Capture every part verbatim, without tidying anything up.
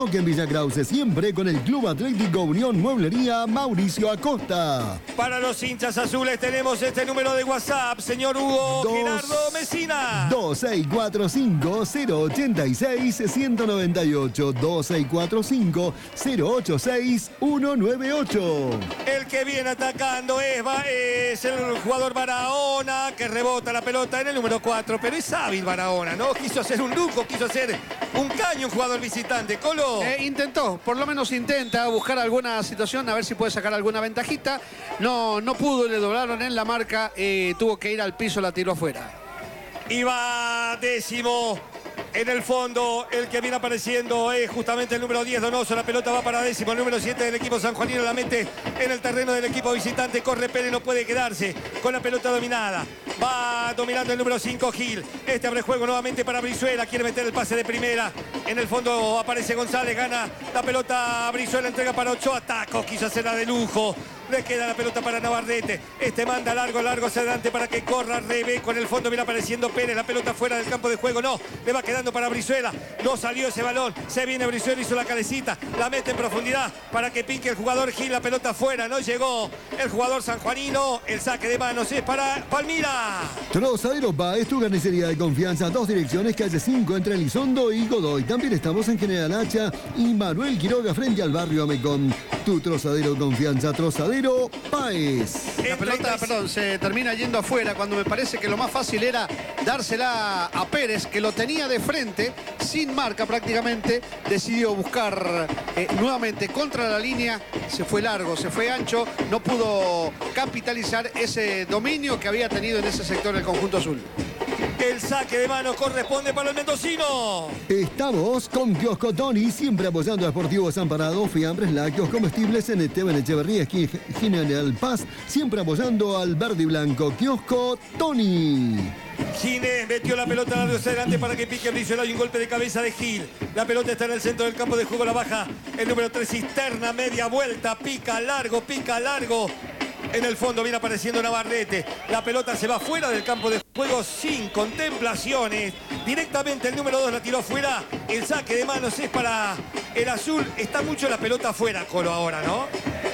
Que en Villa Krause, siempre con el Club Atlético Unión Mueblería Mauricio Acosta. Para los hinchas azules tenemos este número de WhatsApp, señor Hugo Dos, Gerardo Mesina. dos seis cuatro cinco, cero ocho seis, uno nueve ocho. dos seis cuatro cinco, cero ocho seis, uno nueve ocho. El que viene atacando es, es el jugador Barahona, que rebota la pelota en el número cuatro, pero es hábil Barahona, ¿no? Quiso hacer un lujo, quiso hacer un caño un jugador visitante. Colo. Eh, intentó, por lo menos intenta buscar alguna situación, a ver si puede sacar alguna ventajita. No, no pudo, le doblaron en la marca, eh, tuvo que ir al piso, la tiró afuera. Y va décimo. En el fondo, el que viene apareciendo es justamente el número diez, Donoso. La pelota va para décimo. El número siete del equipo sanjuanino la mete en el terreno del equipo visitante. Corre Pérez, no puede quedarse con la pelota dominada. Va dominando el número cinco, Gil. Este abre juego nuevamente para Brizuela. Quiere meter el pase de primera. En el fondo aparece González. Gana la pelota a Brizuela. Entrega para Ochoa. Tacos, quiso hacerla de lujo. Le queda la pelota para Navarrete. Este manda largo, largo hacia adelante para que corra Rebeco. En el fondo viene apareciendo Pérez. La pelota fuera del campo de juego. No, le va quedando para Brizuela. No salió ese balón. Se viene Brizuela, hizo la calecita. La mete en profundidad para que pique el jugador Gil. La pelota fuera. No llegó el jugador sanjuanino. El saque de manos es para Palmira. Trozadero Pa es tu carnicería de confianza. Dos direcciones, calle cinco entre Elizondo y Godoy. También estamos en General Hacha y Manuel Quiroga frente al barrio Amecón. Tu trozadero de confianza, Trozadero Páez. La pelota, perdón, se termina yendo afuera cuando me parece que lo más fácil era dársela a Pérez, que lo tenía de frente, sin marca prácticamente. Decidió buscar eh, nuevamente contra la línea. Se fue largo, se fue ancho. No pudo capitalizar ese dominio que había tenido en ese sector el conjunto azul. El saque de manos corresponde para el mendocino. Estamos con Kiosco Tony, siempre apoyando a Sportivo Desamparado, fiambres, lácteos, comestibles en Esteban Echeverría, aquí General Paz, siempre apoyando al verde y blanco. Kiosco Tony. Ginés metió la pelota largo hacia adelante para que pique Brizuela. Hay un golpe de cabeza de Gil. La pelota está en el centro del campo de juego, la baja el número tres, Cisterna, media vuelta, pica largo, pica largo. En el fondo viene apareciendo Navarrete. La pelota se va fuera del campo de juego sin contemplaciones. Directamente el número dos la tiró fuera. El saque de manos es para el azul. Está mucho la pelota fuera, Colo, ahora, ¿no?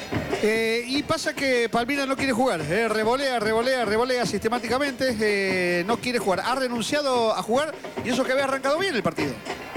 Eh, y pasa que Palmira no quiere jugar. Eh, revolea, revolea, revolea sistemáticamente. Eh, no quiere jugar. Ha renunciado a jugar y eso que había arrancado bien el partido.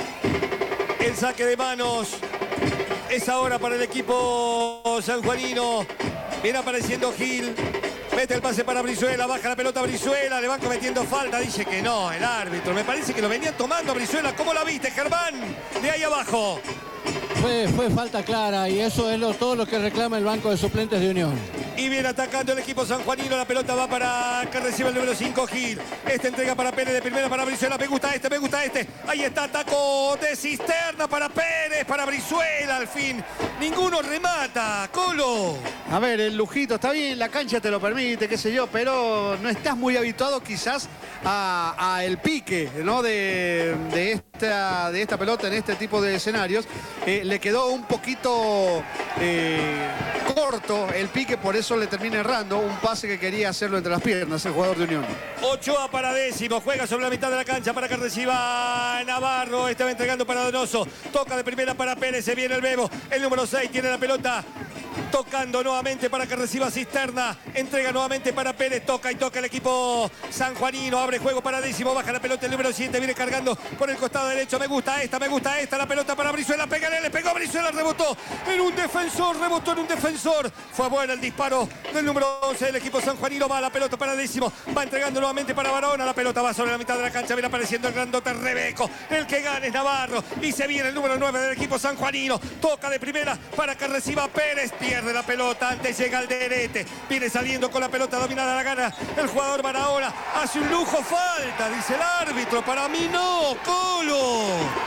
El saque de manos es ahora para el equipo sanjuanino. Viene apareciendo Gil. Mete el pase para Brizuela. Baja la pelota a Brizuela. Le van cometiendo falta. Dice que no, el árbitro. Me parece que lo venían tomando a Brizuela. ¿Cómo la viste, Germán? De ahí abajo. Fue, fue falta clara y eso es lo, todo lo que reclama el banco de suplentes de Unión. Y viene atacando el equipo sanjuanino. La pelota va para que reciba el número cinco, Gil. Esta entrega para Pérez de primera para Brizuela. Me gusta este, me gusta este. Ahí está, taco de Cisterna para Pérez, para Brizuela. Al fin, ninguno remata. Colo. A ver, el lujito está bien, la cancha te lo permite, qué sé yo, pero no estás muy habituado quizás a, a el pique, ¿no? De, de, esta, de esta pelota en este tipo de escenarios. Eh, le quedó un poquito eh, corto el pique, por eso le termina errando un pase que quería hacerlo entre las piernas el jugador de Unión. Ochoa para décimo, juega sobre la mitad de la cancha para que reciba Navarro. Estaba entregando para Donoso, toca de primera para Pérez, se viene el Bebo. El número seis tiene la pelota. Tocando nuevamente para que reciba Cisterna. Entrega nuevamente para Pérez. Toca y toca el equipo sanjuanino. Abre juego para décimo. Baja la pelota el número siete. Viene cargando por el costado derecho. Me gusta esta, me gusta esta. La pelota para Brizuela. Pégale, le pegó Brizuela. Rebotó en un defensor. Rebotó en un defensor. Fue bueno el disparo del número once del equipo sanjuanino. Va la pelota para décimo. Va entregando nuevamente para Barahona. La pelota va sobre la mitad de la cancha. Viene apareciendo el grandote Rebeco. El que gana es Navarro. Y se viene el número nueve del equipo sanjuanino. Toca de primera para que reciba Pérez. Pierde la pelota, antes llega Alderete, viene saliendo con la pelota dominada, la gana el jugador Barahona, hace un lujo, falta, dice el árbitro, para mí no, Colo.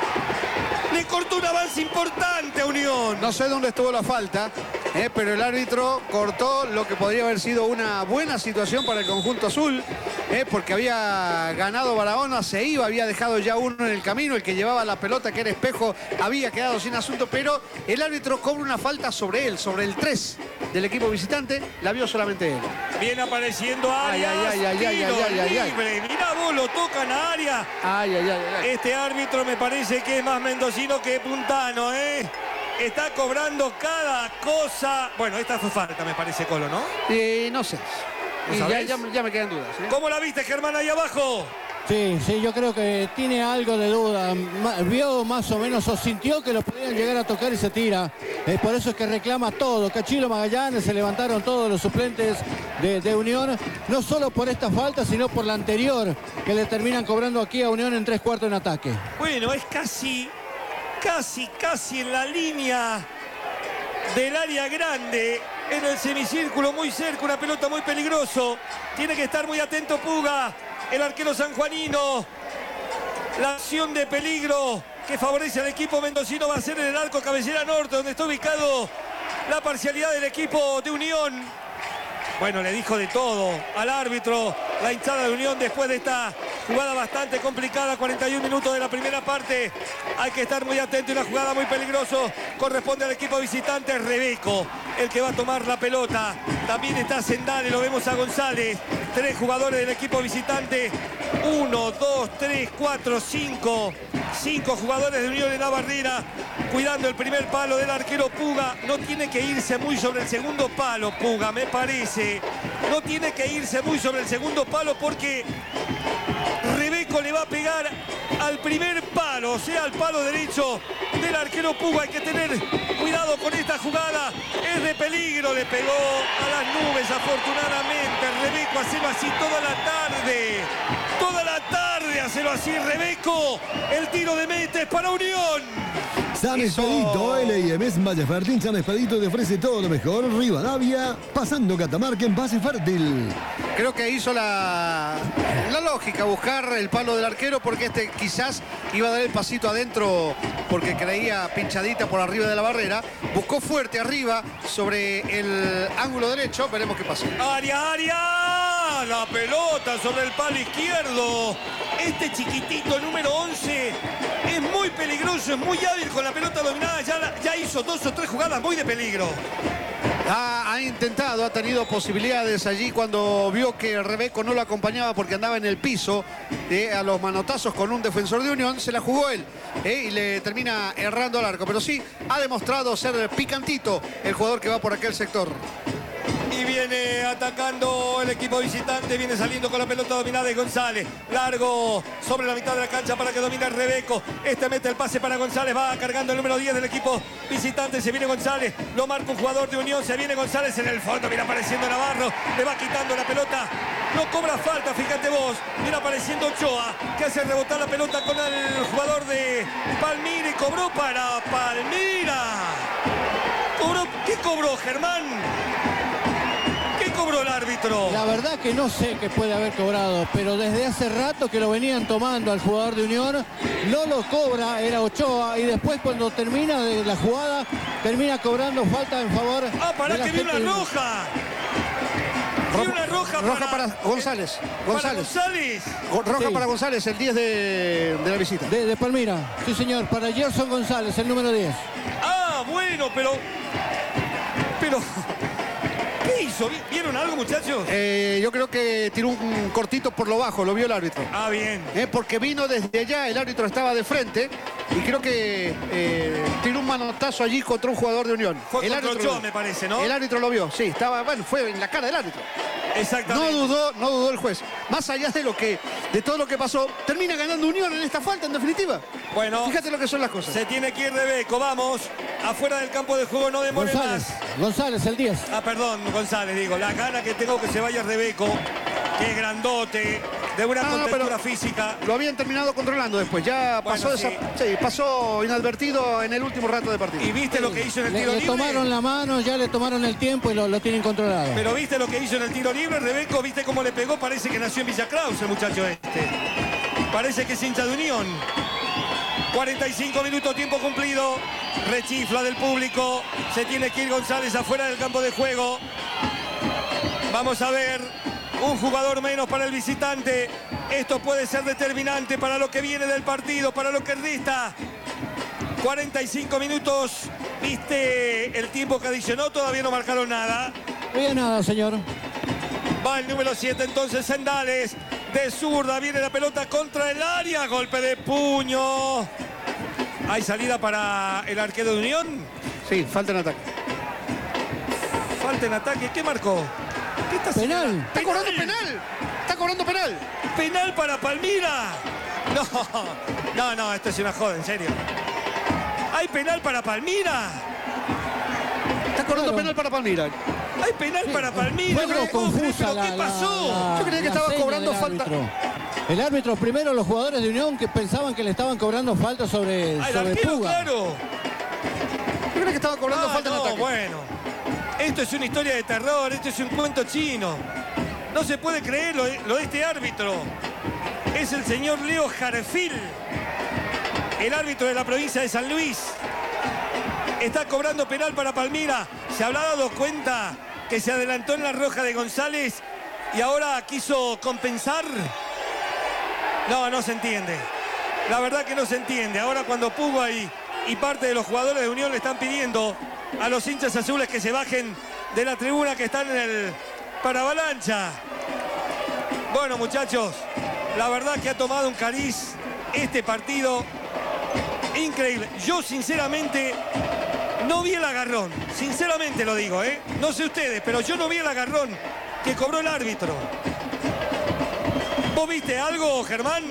Le cortó un avance importante a Unión. No sé dónde estuvo la falta, eh, pero el árbitro cortó lo que podría haber sido una buena situación para el conjunto azul, eh, porque había ganado Barahona, se iba, había dejado ya uno en el camino, el que llevaba la pelota, que era Espejo, había quedado sin asunto, pero el árbitro cobra una falta sobre él, sobre el tres del equipo visitante, la vio solamente él. Viene apareciendo Arias. Ay, ay, ay, ay, Tiro ay, ay, ay, libre. Mirá vos, lo tocan a Arias. Ay, ay, ay, ay. Este árbitro me parece que es más mendocino que puntano, ¿eh? Está cobrando cada cosa. Bueno, esta fue falta, me parece, Colo, ¿no? Eh, no sé. ¿No Y ya, sabés? ya, ya me quedan dudas. ¿eh? ¿Cómo la viste, Germán, ahí abajo? Sí, sí, yo creo que tiene algo de duda. Ma- Vio más o menos o sintió que lo podían llegar a tocar y se tira. Eh, por eso es que reclama todo. Cachilo, Magallanes, se levantaron todos los suplentes de, de Unión. No solo por esta falta, sino por la anterior que le terminan cobrando aquí a Unión en tres cuartos en ataque. Bueno, es casi, casi, casi en la línea del área grande. En el semicírculo, muy cerca, una pelota muy peligroso. Tiene que estar muy atento Puga, el arquero sanjuanino. La acción de peligro que favorece al equipo mendocino va a ser en el arco cabecera norte, donde está ubicado la parcialidad del equipo de Unión. Bueno, le dijo de todo al árbitro la hinchada de Unión después de esta jugada bastante complicada. cuarenta y un minutos de la primera parte. Hay que estar muy atento y una jugada muy peligrosa corresponde al equipo visitante. Rebeco, el que va a tomar la pelota. También está Sendale, lo vemos a González. Tres jugadores del equipo visitante. Uno, dos, tres, cuatro, cinco. Cinco jugadores de Unión en la barrera, cuidando el primer palo del arquero Puga. No tiene que irse muy sobre el segundo palo, Puga, me parece. No tiene que irse muy sobre el segundo palo porque Rebeco le va a pegar al primer palo, o sea, al palo derecho del arquero Puga. Hay que tener cuidado con esta jugada. Es de peligro, le pegó a las nubes, afortunadamente. Rebeco, hacerlo así toda la tarde. Toda la tarde, hacerlo así, Rebeco. El tiro de meta es para Unión. San Expedito, L I M es Valle Fértil. San Expedito te ofrece todo lo mejor. Rivadavia, pasando Catamarca en Valle Fértil. Creo que hizo la, la lógica, buscar el palo del arquero, porque este quizás iba a dar el pasito adentro porque creía pinchadita por arriba de la barrera. Buscó fuerte arriba sobre el ángulo derecho. Veremos qué pasa. Aria, Aria. La pelota sobre el palo izquierdo. Este chiquitito número once es muy peligroso, es muy hábil con la pelota dominada. Ya, la- ya hizo dos o tres jugadas muy de peligro. Ha, ha intentado, ha tenido posibilidades allí cuando vio que Rebeco no lo acompañaba porque andaba en el piso eh, a los manotazos con un defensor de Unión. Se la jugó él eh, y le termina errando al arco. Pero sí, ha demostrado ser picantito el jugador que va por aquel sector. Y viene atacando el equipo visitante, viene saliendo con la pelota dominada de González. Largo sobre la mitad de la cancha para que domine Rebeco. Este mete el pase para González, va cargando el número diez del equipo visitante. Se viene González, lo marca un jugador de Unión. Se viene González en el fondo, viene apareciendo Navarro. Le va quitando la pelota, no cobra falta, fíjate vos. Viene apareciendo Ochoa, que hace rebotar la pelota con el jugador de Palmira y cobró para Palmira. ¿Cobró? ¿Qué cobró, Germán? ¿Qué cobró el árbitro? La verdad que no sé qué puede haber cobrado, pero desde hace rato que lo venían tomando al jugador de Unión, no lo cobra, era Ochoa, y después cuando termina de la jugada, termina cobrando falta en favor Ah, pará, de la que vi una gente de- roja. Vi una roja, Roja para González. Para González. González. Go- Roja Sí. para González, el diez de, de la visita. De, de Palmira, sí señor, para Gerson González, el número diez. Ah, bueno, pero... Pero... ¿Qué hizo? ¿Vi- ¿Vieron algo, muchachos? Eh, yo creo que tiró un cortito por lo bajo, lo vio el árbitro. Ah, bien. Eh, porque vino desde allá, el árbitro estaba de frente y creo que eh, tiró un manotazo allí contra un jugador de Unión. Fue el contra árbitro Ochoa, lo- me parece, ¿no? El árbitro lo vio, sí, estaba, bueno, fue en la cara del árbitro. No Exactamente. dudó, no dudó el juez. Más allá de lo que, de todo lo que pasó, termina ganando Unión en esta falta, en definitiva. Bueno, Fíjate lo que son las cosas. se tiene que ir Rebeco, vamos. Afuera del campo de juego, no demore González, más. González, el diez. Ah, perdón, González, digo. La gana que tengo que se vaya Rebeco, que es grandote, de buena Ah, contextura pero- física. Lo habían terminado controlando después, ya pasó, Bueno, esa- sí. sí, pasó inadvertido en el último rato de partido. ¿Y viste lo que hizo en el Le, tiro le libre? tomaron la mano, ya le tomaron el tiempo y lo, lo tienen controlado. Pero viste lo que hizo en el tiro libre, Rebeco, viste cómo le pegó, parece que nació en Villa Claus el muchacho este. Parece que es hincha de Unión. cuarenta y cinco minutos, tiempo cumplido. Rechifla del público. Se tiene que ir González afuera del campo de juego. Vamos a ver. Un jugador menos para el visitante. Esto puede ser determinante para lo que viene del partido, para lo que resta. cuarenta y cinco minutos. ¿Viste el tiempo que adicionó? Todavía no marcaron nada. No había nada, señor. Va el número siete entonces, Sendales. De zurda viene la pelota contra el área. Golpe de puño. ¿Hay salida para el arquero de Unión? Sí, falta en ataque. Falta en ataque. ¿Qué marcó? ¿Qué está haciendo? Penal. ¡Está cobrando penal! ¡Está cobrando penal! Penal para Palmira. No, no, no, esto es una joda, en serio. ¿Hay penal para Palmira? Está cobrando Claro. penal para Palmira. ¿Hay penal para Palmira? Fue algo No puedo creer, confusa ¿pero la, qué pasó? la- Yo creía que la estaba seña cobrando del falta. árbitro. El árbitro, primero los jugadores de Unión que pensaban que le estaban cobrando falta sobre, Ah, el sobre arquero, Puga. claro. Yo creo que estaba cobrando Ah, falta en no, ataque. bueno. Esto es una historia de terror, esto es un cuento chino. No se puede creer lo de, lo de este árbitro. Es el señor Leo Jarefil, el árbitro de la provincia de San Luis. Está cobrando penal para Palmira. ¿Se habrá dado cuenta que se adelantó en la roja de González y ahora quiso compensar? No, no se entiende. La verdad que no se entiende. Ahora cuando Puga y, y parte de los jugadores de Unión le están pidiendo a los hinchas azules que se bajen de la tribuna que están en el Paravalancha. Bueno, muchachos, la verdad que ha tomado un cariz este partido increíble. Yo sinceramente no vi el agarrón, sinceramente lo digo, ¿eh? No sé ustedes, pero yo no vi el agarrón que cobró el árbitro. ¿Vos viste algo, Germán?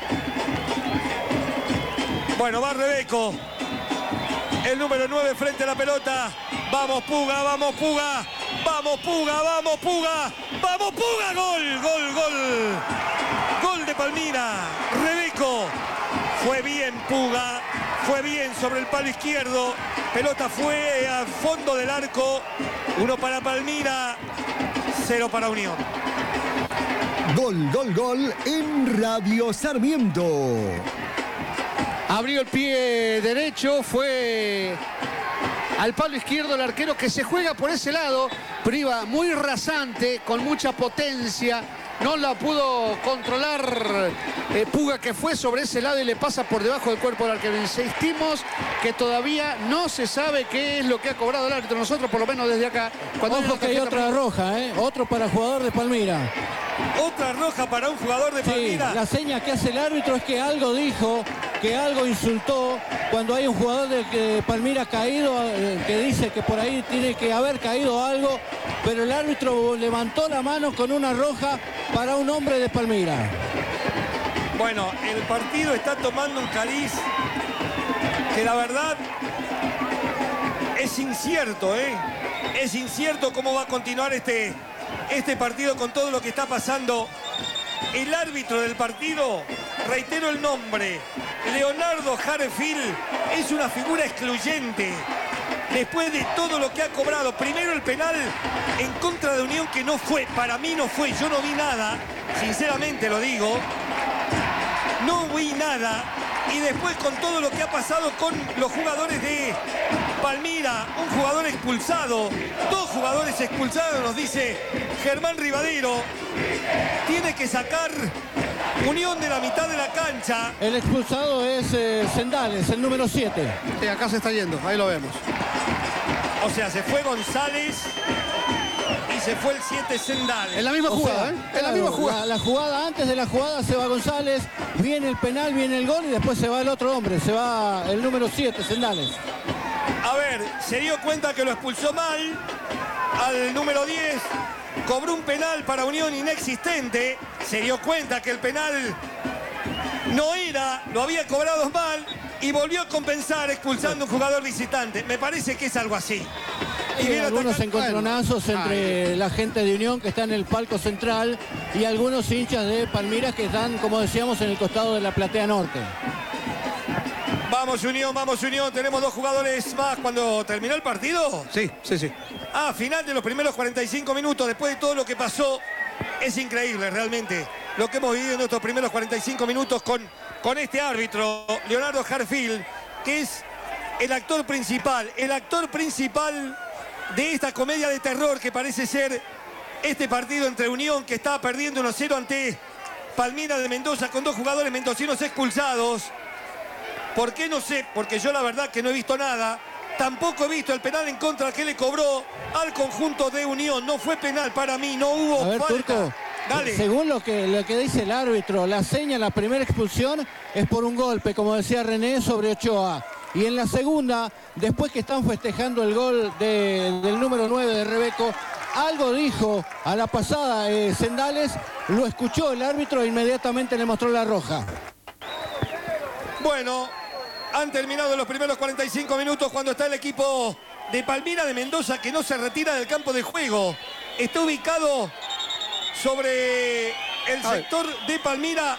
Bueno, va Rebeco. El número nueve frente a la pelota. Vamos, Puga, vamos, Puga. Vamos, Puga, vamos, Puga. Vamos, Puga. Gol, gol, gol. Gol de Palmira. Rebeco. Fue bien Puga. Fue bien sobre el palo izquierdo. Pelota fue al fondo del arco. Uno para Palmira. Cero para Unión. Gol, gol, gol en Radio Sarmiento. Abrió el pie derecho, fue al palo izquierdo el arquero que se juega por ese lado. Priva muy rasante, con mucha potencia. No la pudo controlar eh, Puga, que fue sobre ese lado y le pasa por debajo del cuerpo del arquero. Insistimos que todavía no se sabe qué es lo que ha cobrado el árbitro. Nosotros, por lo menos desde acá, cuando Ojo que hay otra roja, ¿eh? Otro para el jugador de Palmira. Otra roja para un jugador de Sí, Palmira. la seña que hace el árbitro es que algo dijo, que algo insultó. Cuando hay un jugador de que Palmira caído, eh, que dice que por ahí tiene que haber caído algo, pero el árbitro levantó la mano con una roja para un hombre de Palmira. Bueno, el partido está tomando un cariz que la verdad es incierto, ¿eh? Es incierto cómo va a continuar este, este partido con todo lo que está pasando. El árbitro del partido, reitero el nombre, Leonardo Jarefil, es una figura excluyente. Después de todo lo que ha cobrado, primero el penal en contra de Unión, que no fue, para mí no fue, yo no vi nada, sinceramente lo digo, no vi nada. Y después con todo lo que ha pasado con los jugadores de Palmira, un jugador expulsado, dos jugadores expulsados, nos dice Germán Rivadero, tiene que sacar Unión de la mitad de la cancha. El expulsado es eh, Sendales, el número siete. Sí, acá se está yendo, ahí lo vemos. O sea, se fue González y se fue el siete Sendales. En la misma O jugada, sea, ¿eh? En la claro, misma jugada. La, la jugada, antes de la jugada se va González, viene el penal, viene el gol y después se va el otro hombre, se va el número siete, Sendales. A ver, se dio cuenta que lo expulsó mal al número diez, cobró un penal para Unión inexistente, se dio cuenta que el penal no era, lo había cobrado mal y volvió a compensar expulsando a un jugador visitante. Me parece que es algo así. Y Hay viene algunos atacando- encontronazos entre la gente de Unión que está en el palco central y algunos hinchas de Palmira que están, como decíamos, en el costado de la platea norte. Vamos Unión, vamos Unión, tenemos dos jugadores más cuando terminó el partido. Sí, sí, sí. Ah, final de los primeros cuarenta y cinco minutos, después de todo lo que pasó, es increíble realmente lo que hemos vivido en estos primeros cuarenta y cinco minutos con, con este árbitro, Leonardo Jarefil, que es el actor principal, el actor principal de esta comedia de terror que parece ser este partido entre Unión, que está perdiendo uno cero ante Palmira de Mendoza con dos jugadores mendocinos expulsados. ¿Por qué? No sé, porque yo la verdad que no he visto nada. Tampoco he visto el penal en contra que le cobró al conjunto de Unión. No fue penal para mí, no hubo A ver, falta. Turco, Dale. según lo que, lo que dice el árbitro, la seña, la primera expulsión es por un golpe, como decía René, sobre Ochoa. Y en la segunda, después que están festejando el gol de, del número nueve de Rebeco, algo dijo a la pasada eh, Sendales, lo escuchó el árbitro e inmediatamente le mostró la roja. Bueno, han terminado los primeros cuarenta y cinco minutos cuando está el equipo de Palmira de Mendoza, que no se retira del campo de juego. Está ubicado sobre el sector de Palmira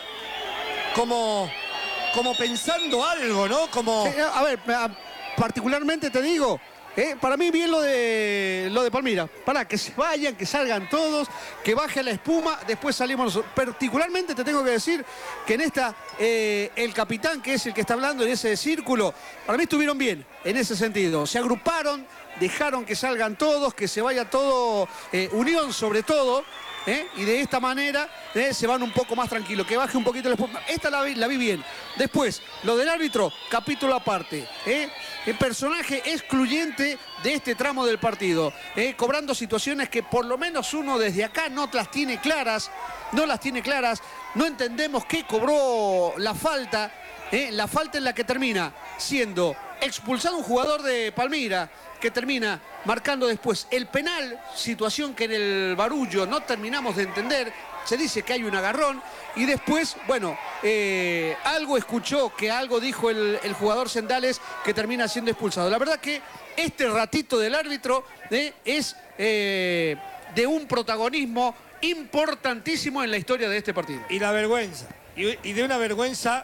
como, como pensando algo, ¿no? Como... Sí, a ver, particularmente te digo, eh, para mí bien lo de, lo de Palmira. Para que se vayan, que salgan todos, que baje la espuma, después salimos nosotros. Particularmente te tengo que decir que en esta, eh, el capitán, que es el que está hablando en ese círculo, para mí estuvieron bien en ese sentido. Se agruparon, dejaron que salgan todos, que se vaya todo, eh, Unión sobre todo. ¿Eh? Y de esta manera eh, se van un poco más tranquilos, que baje un poquito la espuma. Esta la vi, la vi bien. Después, lo del árbitro, capítulo aparte. ¿eh? El personaje excluyente de este tramo del partido, ¿eh? cobrando situaciones que por lo menos uno desde acá no las tiene claras, no las tiene claras, no entendemos qué cobró la falta, ¿eh? la falta en la que termina siendo expulsado un jugador de Palmira, que termina marcando después el penal, situación que en el barullo no terminamos de entender. Se dice que hay un agarrón y después, bueno, eh, algo escuchó, que algo dijo el, el jugador Sendales, que termina siendo expulsado. La verdad que este ratito del árbitro eh, es eh, de un protagonismo importantísimo en la historia de este partido. Y la vergüenza, y, y de una vergüenza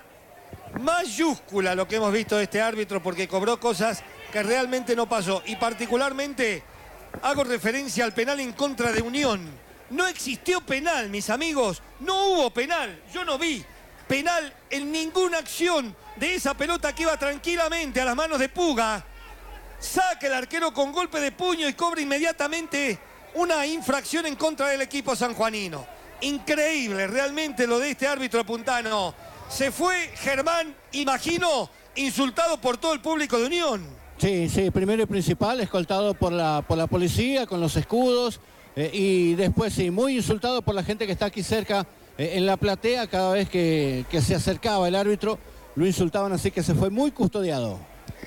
mayúscula lo que hemos visto de este árbitro, porque cobró cosas que realmente no pasó. Y particularmente hago referencia al penal en contra de Unión. No existió penal, mis amigos. No hubo penal. Yo no vi penal en ninguna acción de esa pelota que iba tranquilamente a las manos de Puga. Saca el arquero con golpe de puño y cobra inmediatamente una infracción en contra del equipo sanjuanino. Increíble realmente lo de este árbitro puntano. Se fue Germán, imagino, insultado por todo el público de Unión. Sí, sí, primero y principal, escoltado por la, por la policía, con los escudos, eh, y después sí, muy insultado por la gente que está aquí cerca, eh, en la platea, cada vez que, que se acercaba el árbitro, lo insultaban, así que se fue muy custodiado.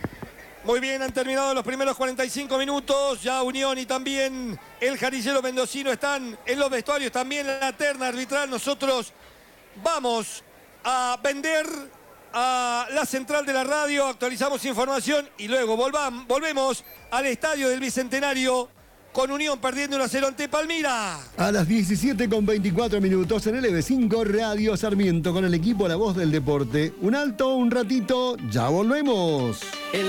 Muy bien, han terminado los primeros cuarenta y cinco minutos, ya Unión y también el jarillero mendocino están en los vestuarios, también en la terna arbitral. Nosotros vamos a vender a la central de la radio, actualizamos información y luego volvamos, volvemos al estadio del Bicentenario con Unión perdiendo uno a cero ante Palmira. A las diecisiete con veinticuatro minutos en L B cinco Radio Sarmiento con el equipo La Voz del Deporte. Un alto, un ratito, ya volvemos. El